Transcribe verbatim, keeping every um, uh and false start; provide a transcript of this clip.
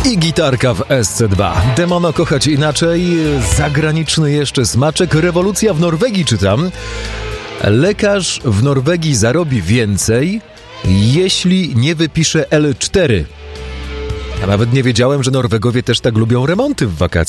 I gitarka w S C dwa. Demona kochać inaczej, zagraniczny jeszcze smaczek, rewolucja w Norwegii czytam. Lekarz w Norwegii zarobi więcej, jeśli nie wypisze L cztery. Ja nawet nie wiedziałem, że Norwegowie też tak lubią remonty w wakacje.